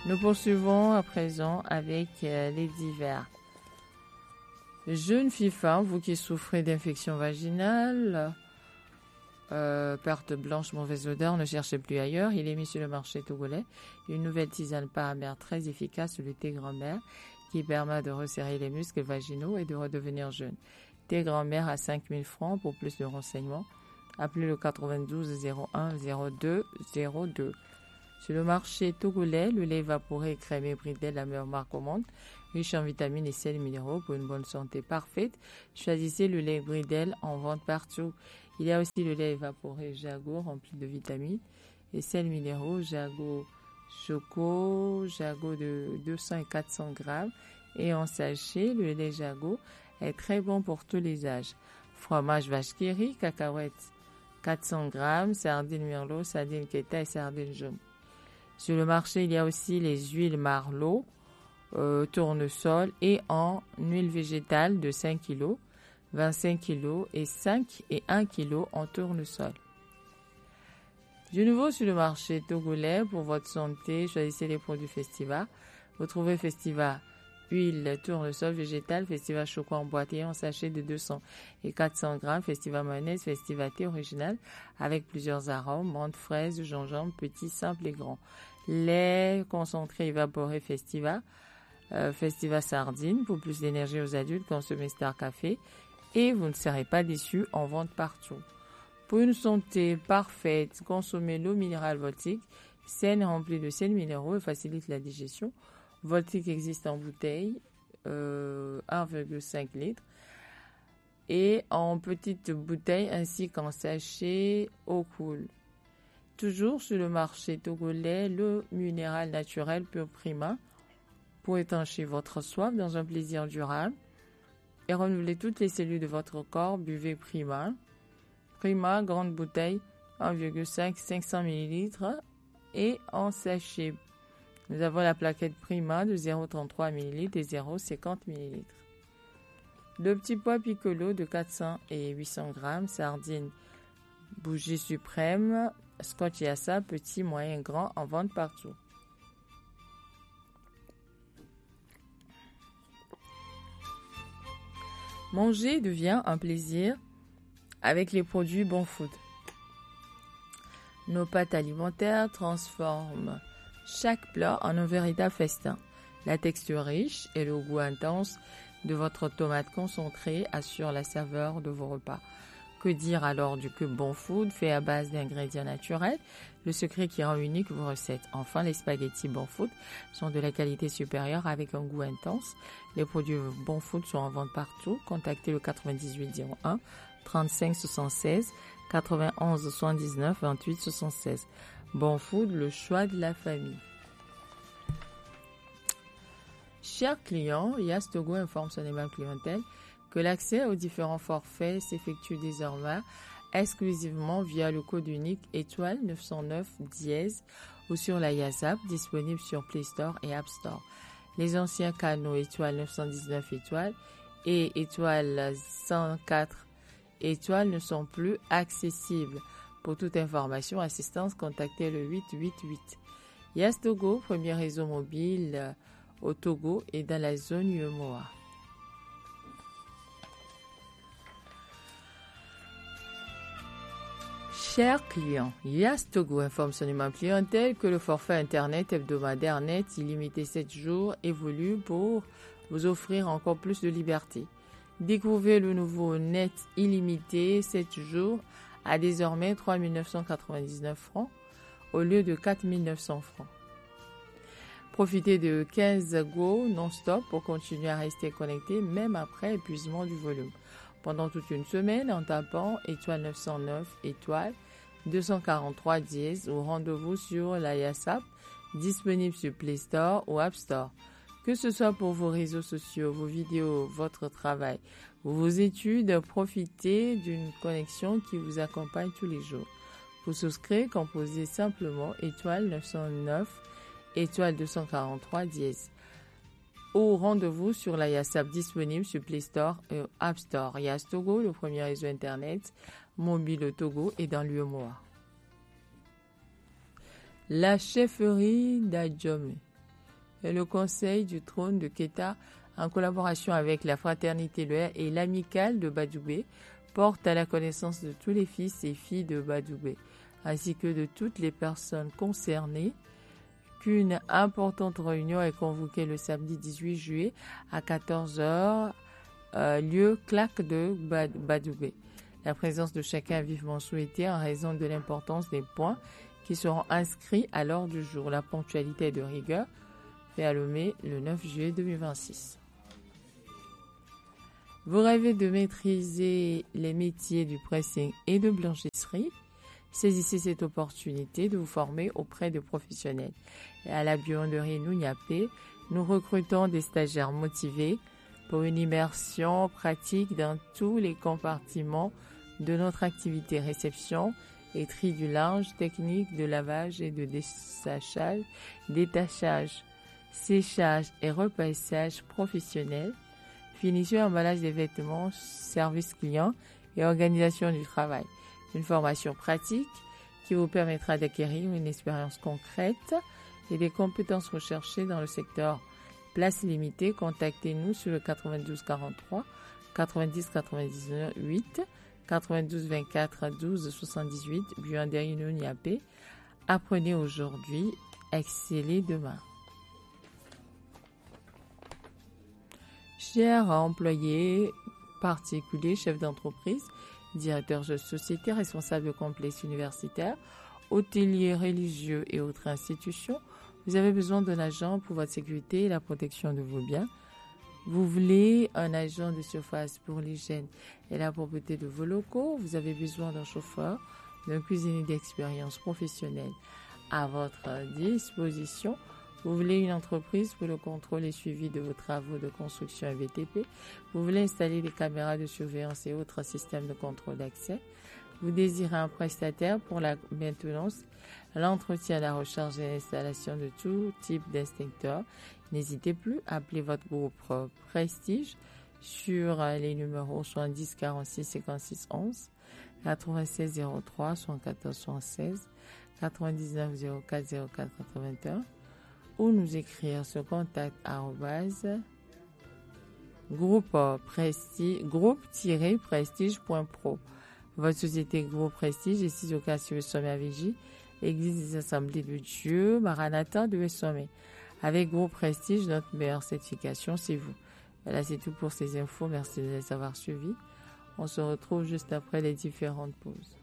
Nous poursuivons à présent avec les divers. Jeune fille-femme, vous qui souffrez d'infection vaginale, perte blanche, mauvaise odeur, ne cherchez plus ailleurs. Il est mis sur le marché togolais une nouvelle tisane paramère très efficace, le thé grand-mère, qui permet de resserrer les muscles vaginaux et de redevenir jeune. Thé grand-mère à 5 000 francs. Pour plus de renseignements, appelez le 92 01 02 02. Sur le marché togolais, le lait évaporé et crémé Bridel, la meilleure marque au monde, riche en vitamines et sels minéraux pour une bonne santé parfaite. Choisissez le lait Bridel en vente partout. Il y a aussi le lait évaporé Jago rempli de vitamines et sels minéraux Jago Choco, Jago de 200 et 400 grammes et en sachet. Le lait Jago est très bon pour tous les âges. Fromage vache qui rit, cacahuètes 400 grammes, sardines merlot, sardines keta et sardines jaune. Sur le marché, il y a aussi les huiles Marlot, tournesol et en huile végétale de 5 kg, 25 kg et 5 et 1 kg en tournesol. De nouveau sur le marché togolais, pour votre santé, choisissez les produits Festiva. Vous trouvez Festiva huile tournesol végétale, Festiva choco en boîte et en sachet de 200 et 400 grammes, Festiva mayonnaise, Festiva thé original avec plusieurs arômes, menthe, fraise, gingembre, petit, simple et grand. Lait concentré évaporé Festiva, Festiva sardine, pour plus d'énergie aux adultes, consommez Star Café et vous ne serez pas déçus, en vente partout. Pour une santé parfaite, consommez l'eau minérale Voltic, saine remplie de sels minéraux et facilite la digestion. Voltic existe en bouteille 1,5 litres et en petite bouteille ainsi qu'en sachet eau cool. Toujours sur le marché togolais, l'eau minérale naturelle Pure Prima pour étancher votre soif dans un plaisir durable et renouveler toutes les cellules de votre corps. Buvez Prima. Prima, grande bouteille 1,5 500 ml et en sachet. Nous avons la plaquette Prima de 0,33 ml et 0,50 ml. Le petit pois Piccolo de 400 et 800 grammes, sardines bougie suprême, Scotch Yassa, petit, moyen, grand, en vente partout. Manger devient un plaisir avec les produits Bon Food. Nos pâtes alimentaires transforment chaque plat en un véritable festin. La texture riche et le goût intense de votre tomate concentrée assurent la saveur de vos repas. Que dire alors du cube Bon Food fait à base d'ingrédients naturels, le secret qui rend unique vos recettes. Enfin, les spaghettis Bon Food sont de la qualité supérieure avec un goût intense. Les produits Bon Food sont en vente partout. Contactez le 98 01 35 76 91 79 28 76. Bon Food, le choix de la famille. Chers clients, Yas Togo informe son aimable clientèle que l'accès aux différents forfaits s'effectue désormais exclusivement via le code unique étoile 909 dièse ou sur la Yas App disponible sur Play Store et App Store. Les anciens canaux étoile 919 étoile et étoile 104 étoile ne sont plus accessibles. Pour toute information, assistance, contactez le 888. Yas Togo, premier réseau mobile au Togo et dans la zone UEMOA. Chers clients, Yas Togo informe son aimable clientèle que le forfait Internet hebdomadaire net illimité 7 jours évolue pour vous offrir encore plus de liberté. Découvrez le nouveau net illimité 7 jours à désormais 3 999 francs au lieu de 4 900 francs. Profitez de 15 Go non-stop pour continuer à rester connecté même après épuisement du volume. Pendant toute une semaine en tapant étoile 909 étoile 243 dièse ou rendez-vous sur la Yas App disponible sur Play Store ou App Store. Que ce soit pour vos réseaux sociaux, vos vidéos, votre travail ou vos études, profitez d'une connexion qui vous accompagne tous les jours. Pour souscrire, composez simplement étoile 909 étoile 243 dièse. Ou rendez-vous sur la Yas App disponible sur Play Store et App Store. Yas Togo, le premier réseau Internet mobile au Togo et dans l'UEMOA. La chefferie d'Adjomé. le Conseil du trône de Keta, en collaboration avec la Fraternité et l'Amicale de Badoubé, porte à la connaissance de tous les fils et filles de Badoubé, ainsi que de toutes les personnes concernées, qu'une importante réunion est convoquée le samedi 18 juillet à 14h, lieu Claque de Badoubé. La présence de chacun est vivement souhaitée en raison de l'importance des points qui seront inscrits à l'ordre du jour. La ponctualité est de rigueur, fait à Lomé le 9 juillet 2026. Vous rêvez de maîtriser les métiers du pressing et de blanchisserie? Saisissez cette opportunité de vous former auprès de professionnels. Et à la buanderie Nouniapé, nous recrutons des stagiaires motivés pour une immersion pratique dans tous les compartiments de notre activité: réception et tri du linge, technique de lavage et de dessachage, détachage, séchage et repassage professionnel, finition et emballage des vêtements, service client et organisation du travail. Une formation pratique qui vous permettra d'acquérir une expérience concrète et des compétences recherchées dans le secteur. Place limitée, contactez-nous sur le 92 43 90 98 92 24 12 78 Buanderie Nouniapé. Apprenez aujourd'hui, excellez demain. Chers employés particuliers, chefs d'entreprise, directeurs de société, responsables de complexes universitaires, hôteliers, religieux et autres institutions, vous avez besoin d'un agent pour votre sécurité et la protection de vos biens. Vous voulez un agent de surface pour l'hygiène et la propreté de vos locaux. Vous avez besoin d'un chauffeur, d'un cuisinier d'expérience professionnelle à votre disposition. Vous voulez une entreprise pour le contrôle et suivi de vos travaux de construction et BTP. Vous voulez installer des caméras de surveillance et autres systèmes de contrôle d'accès. Vous désirez un prestataire pour la maintenance, l'entretien, la recharge et l'installation de tout type d'extincteurs. N'hésitez plus, appelez votre groupe Prestige sur les numéros 70 46 56 11, 96 03 74 76, 99 04 04 81 ou nous écrire sur contact@groupe-prestige.pro. Votre société Groupe Prestige est située au quartier de Sommet à Vigie, Église des Assemblées de Dieu, Maranatha de Sommet. Avec Groupe Prestige, notre meilleure certification, c'est vous. Voilà, c'est tout pour ces infos. Merci de les avoir suivis. On se retrouve juste après les différentes pauses.